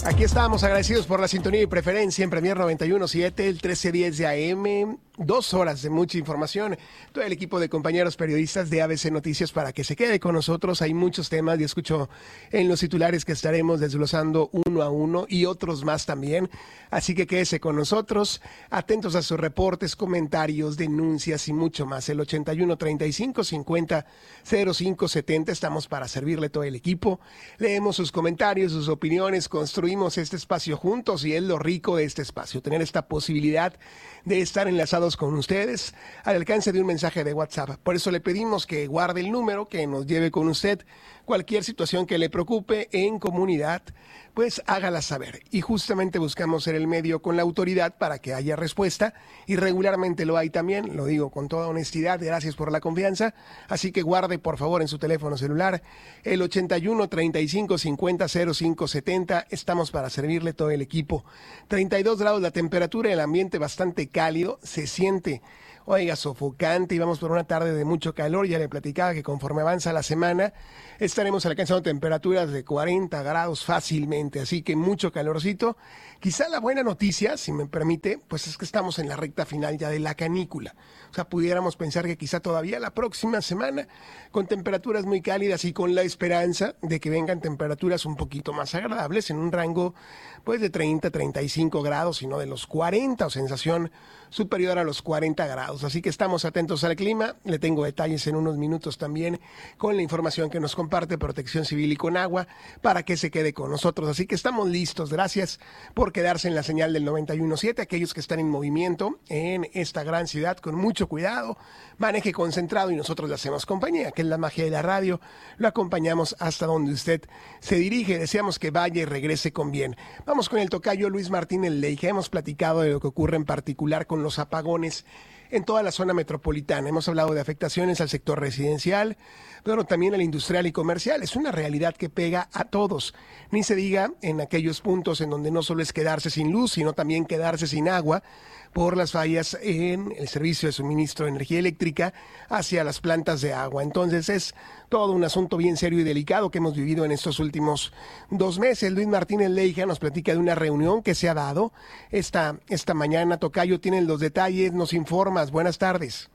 Aquí estamos agradecidos por la sintonía y preferencia en Premier 91.7, el 1310 de AM. 2 horas de mucha información. Todo el equipo de compañeros periodistas de ABC Noticias para que se quede con nosotros. Hay muchos temas y escucho en los titulares que estaremos desglosando uno a uno y otros más también. Así que quédese con nosotros, atentos a sus reportes, comentarios, denuncias y mucho más. El 81 35 50 05 70. Estamos para servirle todo el equipo. Leemos sus comentarios, sus opiniones, construimos este espacio juntos y es lo rico de este espacio, tener esta posibilidad de estar enlazados con ustedes al alcance de un mensaje de WhatsApp. Por eso le pedimos que guarde el número, que nos lleve con usted cualquier situación que le preocupe en comunidad, pues hágala saber. Y justamente buscamos ser el medio con la autoridad para que haya respuesta, y regularmente lo hay también, lo digo con toda honestidad, gracias por la confianza. Así que guarde por favor en su teléfono celular el 81 35 50 05 70. Estamos para servirle todo el equipo. 32 grados la temperatura, el ambiente bastante cálido, se siente, oiga, sofocante, y vamos por una tarde de mucho calor. Ya le platicaba que conforme avanza la semana estaremos alcanzando temperaturas de 40 grados fácilmente, así que mucho calorcito. Quizá la buena noticia, si me permite, pues es que estamos en la recta final ya de la canícula. O sea, pudiéramos pensar que quizá todavía la próxima semana con temperaturas muy cálidas y con la esperanza de que vengan temperaturas un poquito más agradables en un rango pues de 30, 35 grados y no de los 40 o sensación superior a los 40 grados. Así que estamos atentos al clima. Le tengo detalles en unos minutos también con la información que nos comparte Protección Civil y Conagua para que se quede con nosotros. Así que estamos listos. Gracias por quedarse en la señal del 91.7. Aquellos que están en movimiento en esta gran ciudad, con mucho cuidado, maneje concentrado y nosotros le hacemos compañía, que es la magia de la radio. Lo acompañamos hasta donde usted se dirige. Deseamos que vaya y regrese con bien. Vamos con el tocayo Luis Martínez Leija. Hemos platicado de lo que ocurre en particular con los apagones en toda la zona metropolitana. Hemos hablado de afectaciones al sector residencial, pero también al industrial y comercial. Es una realidad que pega a todos. Ni se diga en aquellos puntos en donde no solo es quedarse sin luz, sino también quedarse sin agua por las fallas en el servicio de suministro de energía eléctrica hacia las plantas de agua. Entonces es todo un asunto bien serio y delicado que hemos vivido en estos últimos 2 meses. Luis Martínez Leija nos platica de una reunión que se ha dado esta mañana. Tocayo, tienen los detalles, nos informas. Buenas tardes.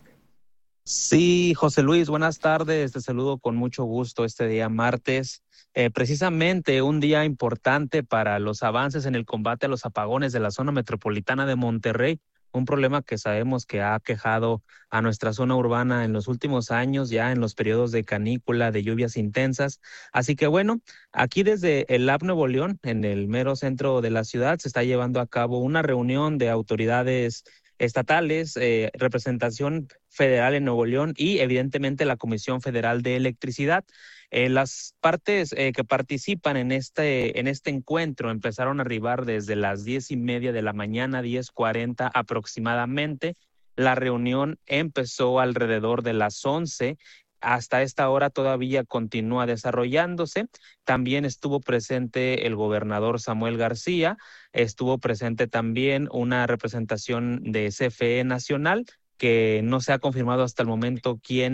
Sí, José Luis, buenas tardes. Te saludo con mucho gusto este día martes. Precisamente un día importante para los avances en el combate a los apagones de la zona metropolitana de Monterrey, un problema que sabemos que ha aquejado a nuestra zona urbana en los últimos años, ya en los periodos de canícula, de lluvias intensas. Así que bueno, aquí desde el Lab Nuevo León, en el mero centro de la ciudad, se está llevando a cabo una reunión de autoridades estatales, representación federal en Nuevo León y evidentemente la Comisión Federal de Electricidad. Las partes que participan en este encuentro empezaron a arribar desde las 10:30 de la mañana, 10:40 aproximadamente. La reunión empezó alrededor de las 11. Hasta esta hora todavía continúa desarrollándose. También estuvo presente el gobernador Samuel García, estuvo presente también una representación de CFE Nacional, que no se ha confirmado hasta el momento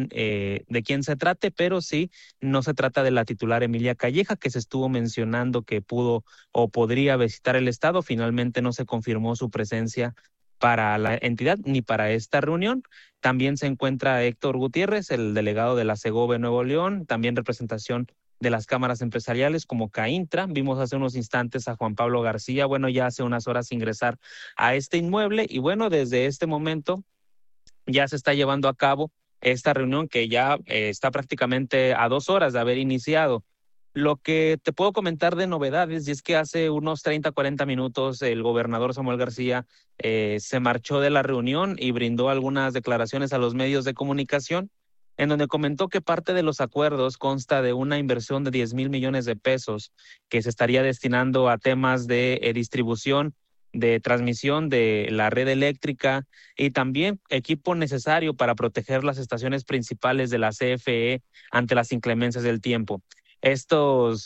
de quién se trate, pero sí, no se trata de la titular Emilia Calleja, que se estuvo mencionando que pudo o podría visitar el estado. Finalmente no se confirmó su presencia para la entidad ni para esta reunión. También se encuentra Héctor Gutiérrez, el delegado de la Segobe Nuevo León, también representación de las cámaras empresariales como CAINTRA. Vimos hace unos instantes a Juan Pablo García, ya hace unas horas ingresar a este inmueble, y desde este momento ya se está llevando a cabo esta reunión que ya está prácticamente a 2 horas de haber iniciado. Lo que te puedo comentar de novedades, y es que hace unos 30, 40 minutos el gobernador Samuel García se marchó de la reunión y brindó algunas declaraciones a los medios de comunicación, en donde comentó que parte de los acuerdos consta de una inversión de 10,000 millones de pesos que se estaría destinando a temas de distribución, de transmisión de la red eléctrica y también equipo necesario para proteger las estaciones principales de la CFE ante las inclemencias del tiempo. Estas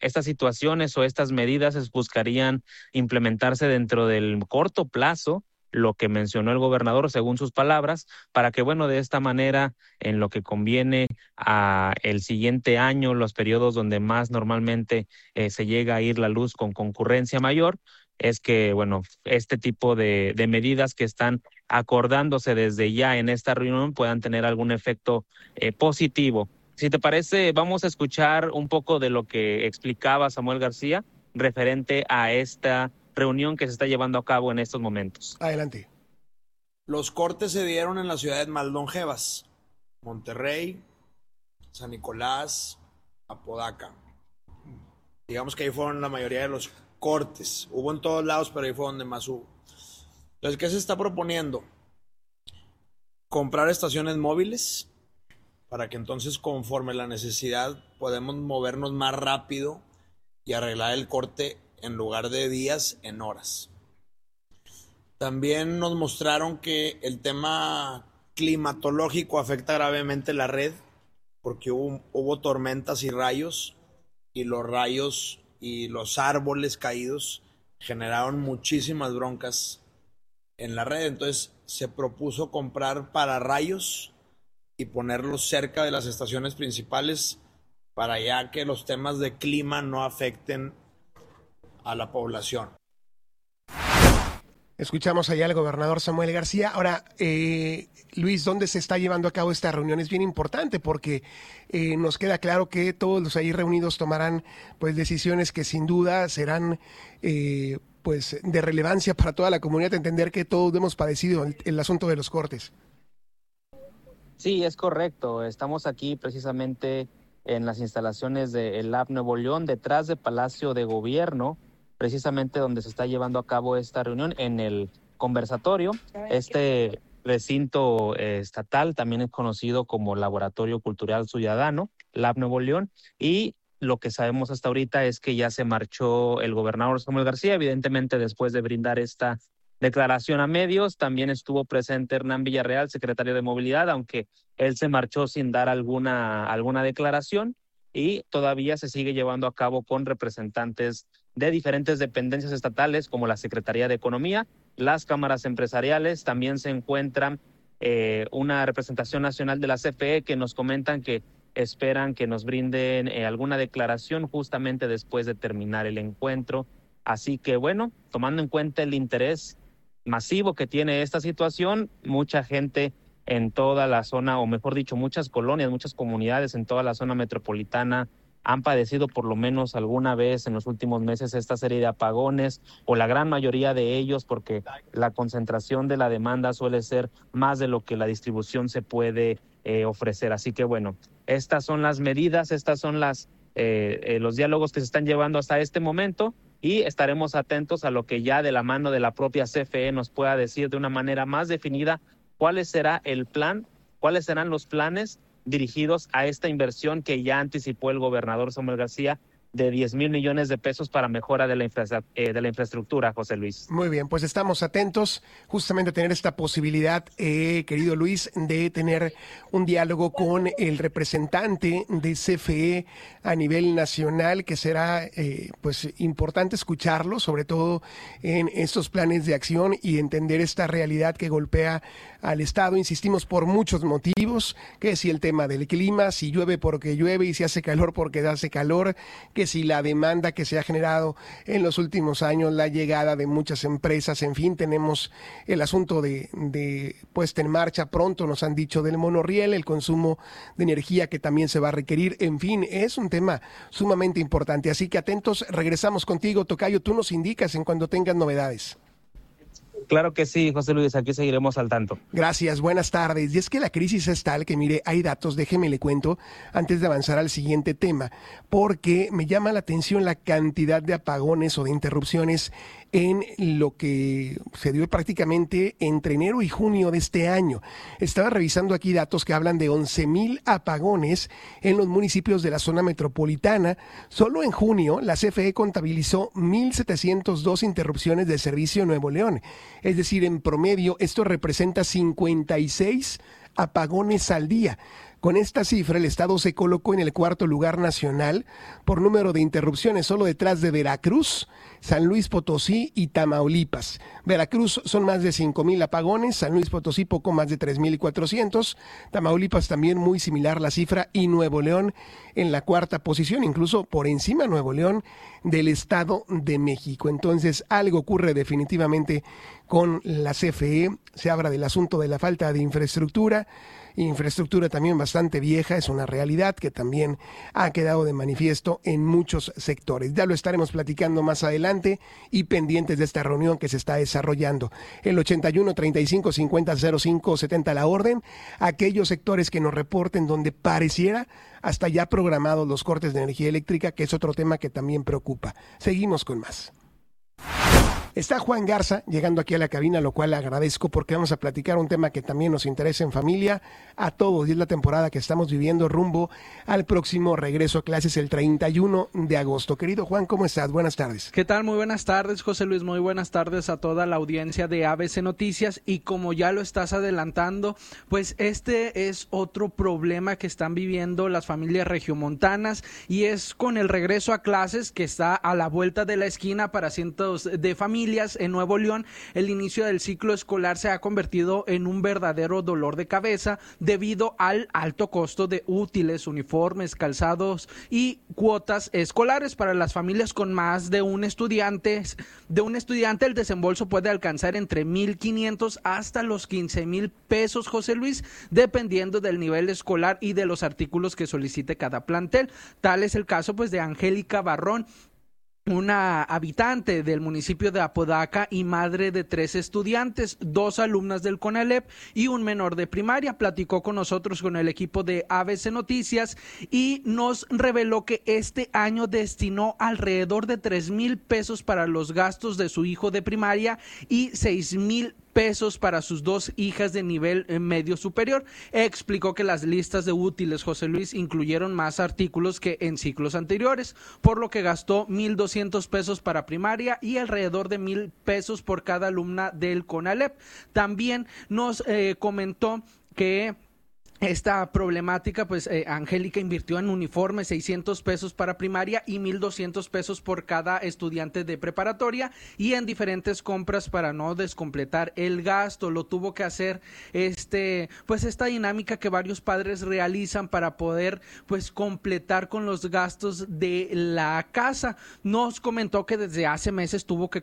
situaciones o estas medidas buscarían implementarse dentro del corto plazo, lo que mencionó el gobernador según sus palabras, para que, bueno, de esta manera, en lo que conviene a el siguiente año, los periodos donde más normalmente se llega a ir la luz con concurrencia mayor, es que, bueno, este tipo de medidas que están acordándose desde ya en esta reunión puedan tener algún efecto positivo. Si te parece, vamos a escuchar un poco de lo que explicaba Samuel García referente a esta reunión que se está llevando a cabo en estos momentos. Adelante. Los cortes se dieron en las ciudades más longevas: Monterrey, San Nicolás, Apodaca. Digamos que ahí fueron la mayoría de los cortes. Hubo en todos lados, pero ahí fue donde más hubo. Entonces, ¿qué se está proponiendo? Comprar estaciones móviles para que entonces, conforme la necesidad, podemos movernos más rápido y arreglar el corte en lugar de días, en horas. También nos mostraron que el tema climatológico afecta gravemente la red, porque hubo tormentas y rayos, y los rayos y los árboles caídos generaron muchísimas broncas en la red. Entonces se propuso comprar pararrayos y ponerlos cerca de las estaciones principales para ya que los temas de clima no afecten a la población. Escuchamos allá al gobernador Samuel García. Ahora, Luis, ¿dónde se está llevando a cabo esta reunión? Es bien importante porque nos queda claro que todos los ahí reunidos tomarán pues decisiones que sin duda serán pues de relevancia para toda la comunidad, entender que todos hemos padecido el asunto de los cortes. Sí, es correcto. Estamos aquí precisamente en las instalaciones del Lab Nuevo León, detrás del Palacio de Gobierno, precisamente donde se está llevando a cabo esta reunión, en el conversatorio. Este recinto estatal también es conocido como Laboratorio Cultural Ciudadano, Lab Nuevo León, y lo que sabemos hasta ahorita es que ya se marchó el gobernador Samuel García, evidentemente después de brindar esta declaración a medios. También estuvo presente Hernán Villarreal, secretario de Movilidad, aunque él se marchó sin dar alguna declaración, y todavía se sigue llevando a cabo con representantes de diferentes dependencias estatales como la Secretaría de Economía, las cámaras empresariales. También se encuentran una representación nacional de la CFE que nos comentan que esperan que nos brinden alguna declaración justamente después de terminar el encuentro. Así que bueno, tomando en cuenta el interés masivo que tiene esta situación, mucha gente en toda la zona, o mejor dicho, muchas colonias, muchas comunidades en toda la zona metropolitana han padecido por lo menos alguna vez en los últimos meses esta serie de apagones, o la gran mayoría de ellos, porque la concentración de la demanda suele ser más de lo que la distribución se puede ofrecer. Así que bueno, estas son las medidas, estas son los diálogos que se están llevando hasta este momento, y estaremos atentos a lo que ya de la mano de la propia CFE nos pueda decir de una manera más definida cuál será el plan, cuáles serán los planes dirigidos a esta inversión que ya anticipó el gobernador Samuel García de 10,000 millones de pesos para mejora de la infraestructura, José Luis. Muy bien, pues estamos atentos justamente a tener esta posibilidad, querido Luis, de tener un diálogo con el representante de CFE a nivel nacional, que será pues importante escucharlo, sobre todo en estos planes de acción, y entender esta realidad que golpea al Estado, insistimos, por muchos motivos, que si el tema del clima, si llueve porque llueve y si hace calor porque hace calor, que si la demanda que se ha generado en los últimos años, la llegada de muchas empresas, en fin, tenemos el asunto de puesta en marcha, pronto nos han dicho, del monorriel, el consumo de energía que también se va a requerir, en fin, es un tema sumamente importante, así que atentos, regresamos contigo, Tocayo, tú nos indicas en cuando tengas novedades. Claro que sí, José Luis, aquí seguiremos al tanto. Gracias, buenas tardes. Y es que la crisis es tal que, mire, hay datos, déjeme le cuento, antes de avanzar al siguiente tema, porque me llama la atención la cantidad de apagones o de interrupciones en lo que se dio prácticamente entre enero y junio de este año. Estaba revisando aquí datos que hablan de 11,000 apagones en los municipios de la zona metropolitana. Solo en junio, la CFE contabilizó 1,702 interrupciones de servicio en Nuevo León. Es decir, en promedio, esto representa 56 apagones al día. Con esta cifra, el estado se colocó en el cuarto lugar nacional por número de interrupciones, solo detrás de Veracruz, San Luis Potosí y Tamaulipas. Veracruz son más de 5,000 apagones, San Luis Potosí poco más de 3,400, Tamaulipas también muy similar la cifra y Nuevo León en la cuarta posición, incluso por encima Nuevo León del Estado de México. Entonces, algo ocurre definitivamente con la CFE. Se habla del asunto de la falta de infraestructura también bastante vieja, es una realidad que también ha quedado de manifiesto en muchos sectores. Ya lo estaremos platicando más adelante y pendientes de esta reunión que se está desarrollando. El 81 35 50 05 70 la orden, aquellos sectores que nos reporten donde pareciera hasta ya programados los cortes de energía eléctrica, que es otro tema que también preocupa. Seguimos con más. Está Juan Garza llegando aquí a la cabina, lo cual le agradezco porque vamos a platicar un tema que también nos interesa en familia a todos, y es la temporada que estamos viviendo rumbo al próximo regreso a clases el 31 de agosto. Querido Juan, ¿cómo estás? Buenas tardes. ¿Qué tal? Muy buenas tardes, José Luis. Muy buenas tardes a toda la audiencia de ABC Noticias. Y como ya lo estás adelantando, pues este es otro problema que están viviendo las familias regiomontanas, y es con el regreso a clases que está a la vuelta de la esquina para cientos de familias en Nuevo León. El inicio del ciclo escolar se ha convertido en un verdadero dolor de cabeza debido al alto costo de útiles, uniformes, calzados y cuotas escolares. Para las familias con más de un estudiante, el desembolso puede alcanzar entre 1,500 hasta los 15,000 pesos, José Luis, dependiendo del nivel escolar y de los artículos que solicite cada plantel. Tal es el caso pues de Angélica Barrón, una habitante del municipio de Apodaca y madre de 3 estudiantes, 2 alumnas del CONALEP y un menor de primaria. Platicó con nosotros, con el equipo de ABC Noticias, y nos reveló que este año destinó alrededor de 3,000 pesos para los gastos de su hijo de primaria y 6,000 pesos para sus 2 hijas de nivel medio superior. Explicó que las listas de útiles, José Luis, incluyeron más artículos que en ciclos anteriores, por lo que gastó 1,200 pesos para primaria y alrededor de 1,000 pesos por cada alumna del CONALEP. También nos comentó que esta problemática, pues Angélica invirtió en uniformes 600 pesos para primaria y 1,200 pesos por cada estudiante de preparatoria, y en diferentes compras para no descompletar el gasto. Lo tuvo que hacer esta dinámica que varios padres realizan para poder pues completar con los gastos de la casa. Nos comentó que desde hace meses tuvo que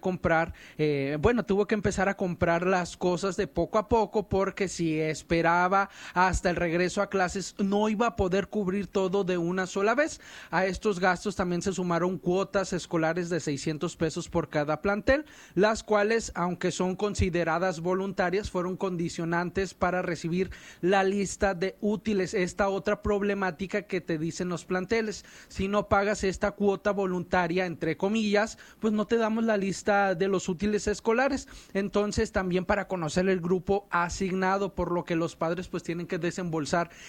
empezar a comprar las cosas de poco a poco, porque si esperaba hasta el regreso a clases no iba a poder cubrir todo de una sola vez. A estos gastos también se sumaron cuotas escolares de 600 pesos por cada plantel, las cuales, aunque son consideradas voluntarias, fueron condicionantes para recibir la lista de útiles. Esta otra problemática que te dicen los planteles: si no pagas esta cuota voluntaria, entre comillas, pues no te damos la lista de los útiles escolares. Entonces, también para conocer el grupo asignado, por lo que los padres pues tienen que desembolsar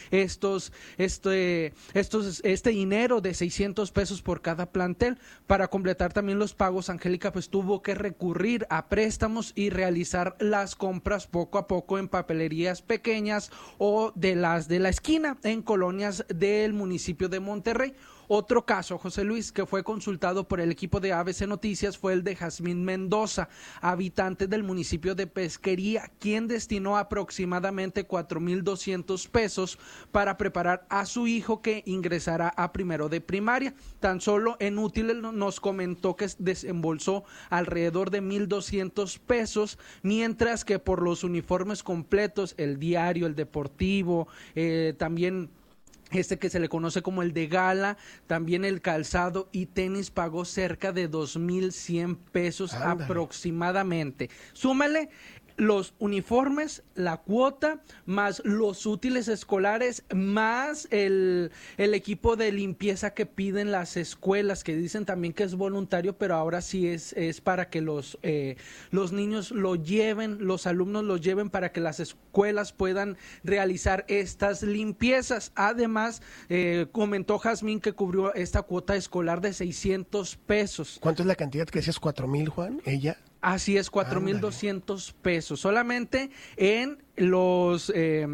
este dinero de 600 pesos por cada plantel. Para completar también los pagos, Angélica pues tuvo que recurrir a préstamos y realizar las compras poco a poco en papelerías pequeñas o de las de la esquina en colonias del municipio de Monterrey. Otro caso, José Luis, que fue consultado por el equipo de ABC Noticias fue el de Jazmín Mendoza, habitante del municipio de Pesquería, quien destinó aproximadamente 4,200 pesos para preparar a su hijo que ingresará a primero de primaria. Tan solo en útiles nos comentó que desembolsó alrededor de 1,200 pesos, mientras que por los uniformes completos, el diario, el deportivo, también que se le conoce como el de gala, también el calzado y tenis, pagó cerca de 2,100 pesos. Ándale. Aproximadamente. Súmale los uniformes, la cuota, más los útiles escolares, más el equipo de limpieza que piden las escuelas, que dicen también que es voluntario, pero ahora sí es para que los niños lo lleven, los alumnos lo lleven, para que las escuelas puedan realizar estas limpiezas. Además, comentó Jazmín que cubrió esta cuota escolar de 600 pesos. ¿Cuánto es la cantidad que decías? 4,000, Juan, ella. Así es, 4,200 pesos, solamente en los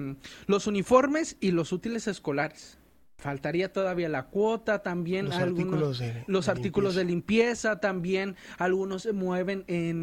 uniformes y los útiles escolares. Faltaría todavía la cuota, también los artículos de limpieza, también algunos se mueven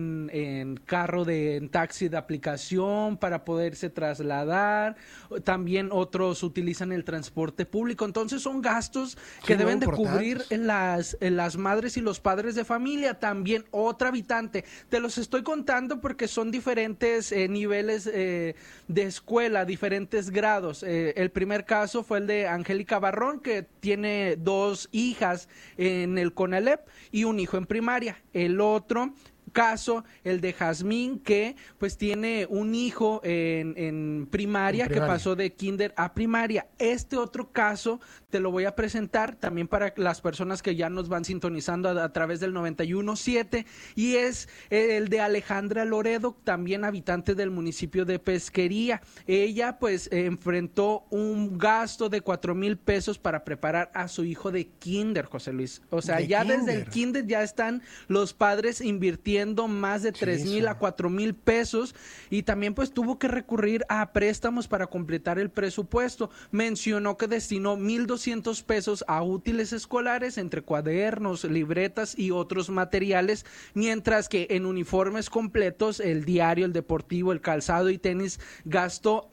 en carro en taxi de aplicación para poderse trasladar, también otros utilizan el transporte público. Entonces son gastos que deben de cubrir las madres y los padres de familia. También otra habitante, te los estoy contando porque son diferentes niveles de escuela, diferentes grados. El primer caso fue el de Angélica Barrón, que tiene 2 hijas en el CONALEP y un hijo en primaria. El otro caso, el de Jazmín, que pues tiene un hijo en primaria, que pasó de kinder a primaria. Este otro caso te lo voy a presentar también para las personas que ya nos van sintonizando a través del 91.7, y es el de Alejandra Loredo, también habitante del municipio de Pesquería. Ella pues enfrentó un gasto de 4,000 pesos para preparar a su hijo de kinder, José Luis. O sea, ya desde el kinder ya están los padres invirtiendo más de 3,000 a 4,000 pesos, y también pues tuvo que recurrir a préstamos para completar el presupuesto. Mencionó que destinó 1,200 pesos a útiles escolares, entre cuadernos, libretas y otros materiales, mientras que en uniformes completos, el diario, el deportivo, el calzado y tenis, gastó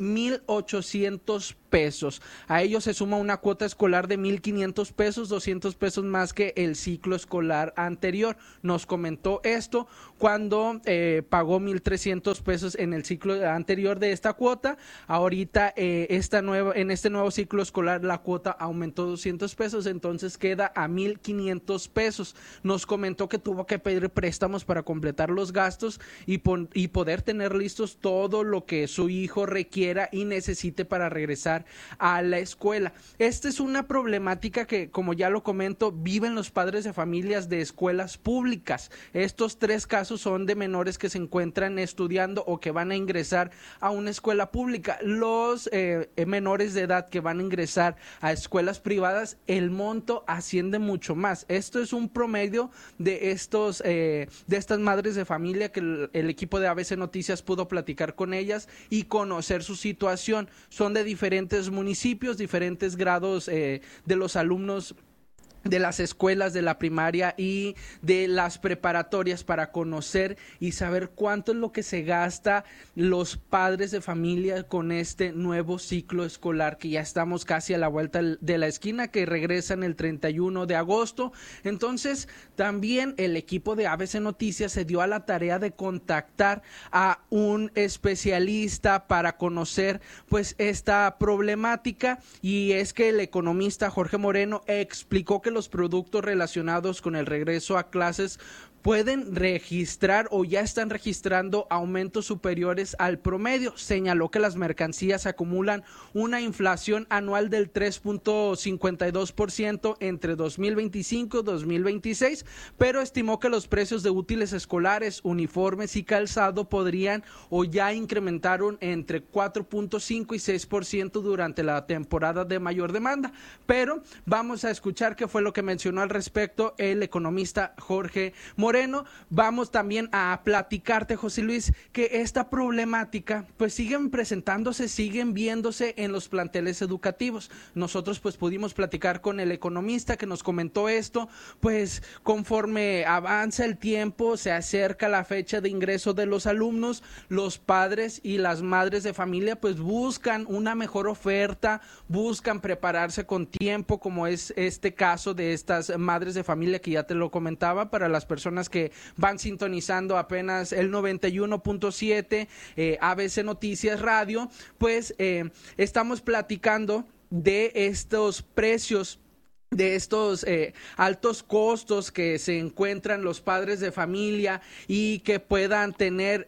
1,800 pesos. A ello se suma una cuota escolar de 1,500 pesos, 200 pesos más que el ciclo escolar anterior. Nos comentó esto cuando pagó 1,300 pesos en el ciclo anterior de esta cuota. Ahorita en este nuevo ciclo escolar la cuota aumentó 200 pesos, entonces queda a 1,500 pesos. Nos comentó que tuvo que pedir préstamos para completar los gastos y poder tener listos todo lo que su hijo requiera y necesite para regresar a la escuela. Esta es una problemática que, como ya lo comento, viven los padres de familias de escuelas públicas. Estos 3 casos son de menores que se encuentran estudiando o que van a ingresar a una escuela pública. Los menores de edad que van a ingresar a escuelas privadas, el monto asciende mucho más. Esto es un promedio de estas madres de familia que el equipo de ABC Noticias pudo platicar con ellas y conocer su situación. Son de diferentes municipios, diferentes grados de los alumnos de las escuelas de la primaria y de las preparatorias, para conocer y saber cuánto es lo que se gasta los padres de familia con este nuevo ciclo escolar, que ya estamos casi a la vuelta de la esquina, que regresan el 31 de agosto. Entonces, también el equipo de ABC Noticias se dio a la tarea de contactar a un especialista para conocer pues esta problemática, y es que el economista Jorge Moreno explicó que los productos relacionados con el regreso a clases pueden registrar o ya están registrando aumentos superiores al promedio. Señaló que las mercancías acumulan una inflación anual del 3.52% entre 2025 y 2026, pero estimó que los precios de útiles escolares, uniformes y calzado podrían o ya incrementaron entre 4.5 y 6% durante la temporada de mayor demanda. Pero vamos a escuchar qué fue lo que mencionó al respecto el economista Jorge Moreno. Vamos también a platicarte, José Luis, que esta problemática pues siguen presentándose, siguen viéndose en los planteles educativos. Nosotros pues pudimos platicar con el economista que nos comentó esto, pues conforme avanza el tiempo, se acerca la fecha de ingreso de los alumnos, los padres y las madres de familia pues buscan una mejor oferta, buscan prepararse con tiempo, como es este caso de estas madres de familia que ya te lo comentaba. Para las personas que van sintonizando apenas el 91.7 ABC Noticias Radio, pues estamos platicando de estos precios, de estos altos costos que se encuentran los padres de familia y que puedan tener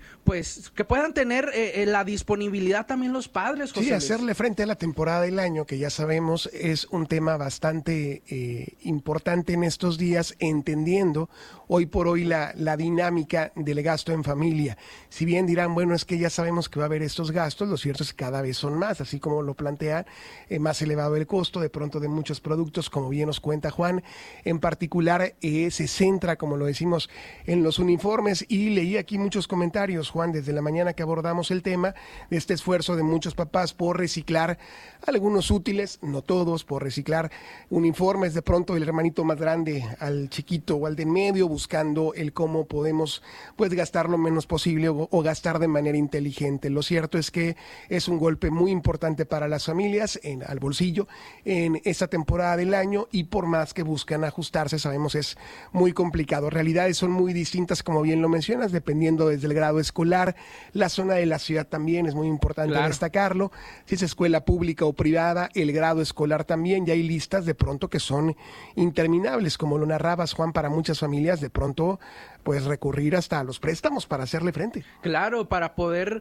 la disponibilidad también los padres, José Sí, Luis. hacerle frente a la temporada del año, que ya sabemos es un tema bastante importante en estos días, entendiendo hoy por hoy la dinámica del gasto en familia. Si bien dirán, bueno, es que ya sabemos que va a haber estos gastos, lo cierto es que cada vez son más, así como lo plantean, más elevado el costo de pronto de muchos productos productos, como bien nos cuenta Juan. En particular, se centra, como lo decimos, en los uniformes, y leí aquí muchos comentarios, Juan, desde la mañana que abordamos el tema de este esfuerzo de muchos papás por reciclar algunos útiles, no todos, por reciclar uniformes, de pronto el hermanito más grande al chiquito o al de en medio, buscando el cómo podemos pues gastar lo menos posible o gastar de manera inteligente. Lo cierto es que es un golpe muy importante para las familias al bolsillo en esta temporada del año, y por más que buscan ajustarse, sabemos es muy complicado. Realidades son muy distintas, como bien lo mencionas, dependiendo desde el grado escolar. La zona de la ciudad también es muy importante destacarlo. Si es escuela pública o privada, el grado escolar también. Ya hay listas de pronto que son interminables, como lo narrabas, Juan, para muchas familias de pronto pues recurrir hasta los préstamos para hacerle frente. Claro, para poder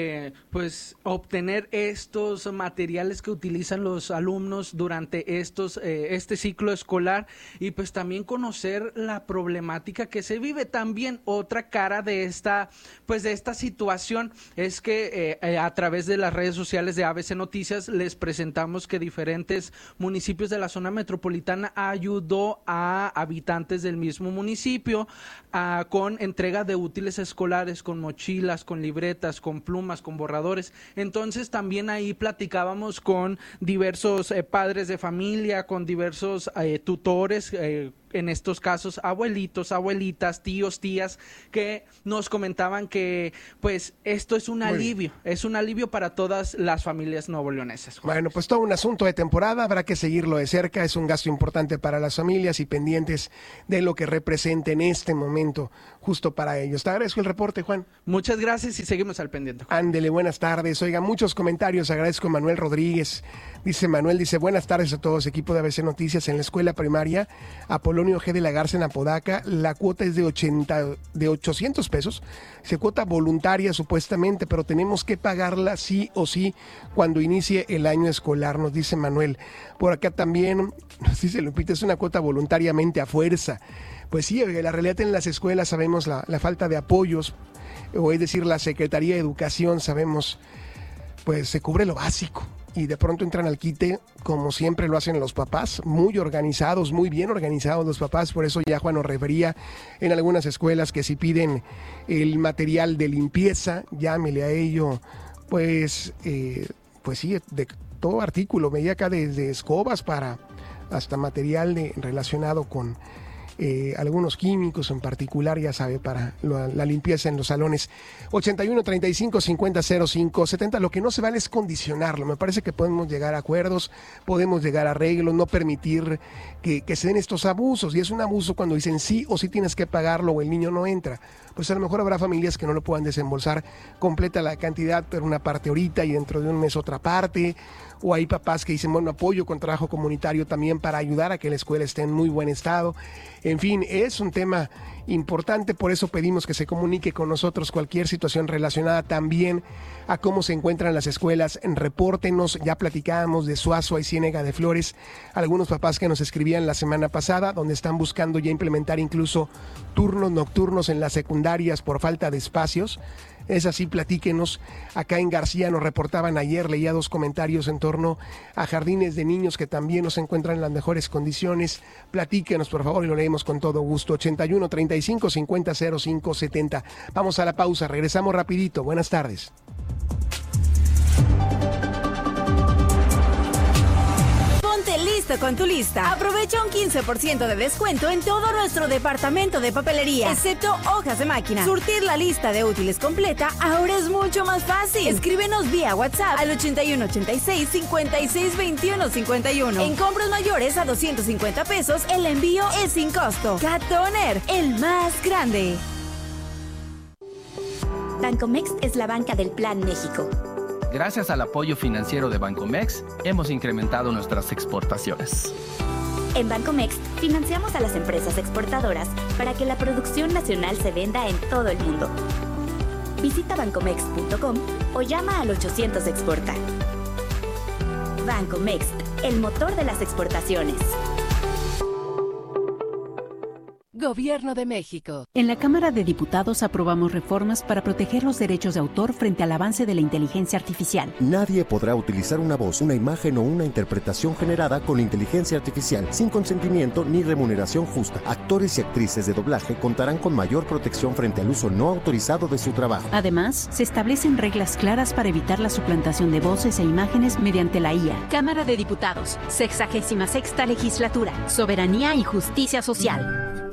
pues obtener estos materiales que utilizan los alumnos durante este ciclo escolar, y pues también conocer la problemática que se vive. También otra cara de esta situación es que a través de las redes sociales de ABC Noticias les presentamos que diferentes municipios de la zona metropolitana ayudó a habitantes del mismo municipio con entrega de útiles escolares, con mochilas, con libretas, con plumas, con borradores. Entonces también ahí platicábamos con diversos padres de familia, con diversos tutores, en estos casos abuelitos, abuelitas, tíos, tías, que nos comentaban que pues esto es un alivio para todas las familias nuevoleonesas. Bueno, pues todo un asunto de temporada, habrá que seguirlo de cerca, es un gasto importante para las familias y pendientes de lo que representa en este momento justo para ellos. Te agradezco el reporte, Juan. Muchas gracias y seguimos al pendiente, Juan. Ándele, buenas tardes. Oiga, muchos comentarios, agradezco a Manuel Rodríguez. Manuel dice, buenas tardes a todos, equipo de ABC Noticias. En la escuela primaria Apolonio G. de la Garza en Apodaca, la cuota es de 800 pesos, se cuota voluntaria supuestamente, pero tenemos que pagarla sí o sí cuando inicie el año escolar, nos dice Manuel. Por acá también nos dice Lupita, es una cuota voluntariamente a fuerza. Pues sí, la realidad en las escuelas sabemos la falta de apoyos, o es decir, la Secretaría de Educación, sabemos, pues se cubre lo básico. Y de pronto entran al quite, como siempre lo hacen los papás, muy organizados, muy bien organizados los papás. Por eso ya Juan nos refería en algunas escuelas que si piden el material de limpieza, llámele a ello, pues sí, de todo artículo. Veía acá desde escobas para hasta material relacionado con algunos químicos en particular, ya sabe, para la limpieza en los salones. 81 35 50 05 70. Lo que no se vale es condicionarlo. Me parece que podemos llegar a acuerdos, podemos llegar a arreglos, no permitir que se den estos abusos. Y es un abuso cuando dicen sí o sí tienes que pagarlo o el niño no entra. Pues a lo mejor habrá familias que no lo puedan desembolsar completa la cantidad, pero una parte ahorita y dentro de un mes otra parte. O hay papás que dicen, bueno, apoyo con trabajo comunitario también para ayudar a que la escuela esté en muy buen estado. En fin, es un tema importante, por eso pedimos que se comunique con nosotros cualquier situación relacionada también a cómo se encuentran las escuelas. Repórtenos, ya platicábamos de Suazua y Ciénega de Flores, algunos papás que nos escribían la semana pasada, donde están buscando ya implementar incluso turnos nocturnos en las secundarias por falta de espacios. Es así, platíquenos. Acá en García nos reportaban ayer, leía 2 comentarios en torno a jardines de niños que también no se encuentran en las mejores condiciones. Platíquenos, por favor, y lo leemos con todo gusto. 81 35 50 05 70. Vamos a la pausa, regresamos rapidito. Buenas tardes. Listo con tu lista. Aprovecha un 15% de descuento en todo nuestro departamento de papelería, excepto hojas de máquina. Surtir la lista de útiles completa ahora es mucho más fácil. Escríbenos vía WhatsApp al 81 86 56 21 51. En compras mayores a 250 pesos, el envío es sin costo. Cat Toner, el más grande. Bancomext es la banca del Plan México. Gracias al apoyo financiero de Bancomext, hemos incrementado nuestras exportaciones. En Bancomext, financiamos a las empresas exportadoras para que la producción nacional se venda en todo el mundo. Visita bancomext.com o llama al 800 Exporta. Bancomext, el motor de las exportaciones. Gobierno de México. En la Cámara de Diputados aprobamos reformas para proteger los derechos de autor frente al avance de la inteligencia artificial. Nadie podrá utilizar una voz, una imagen o una interpretación generada con inteligencia artificial sin consentimiento ni remuneración justa. Actores y actrices de doblaje contarán con mayor protección frente al uso no autorizado de su trabajo. Además, se establecen reglas claras para evitar la suplantación de voces e imágenes mediante la IA. Cámara de Diputados, 66ª Legislatura, Soberanía y Justicia Social.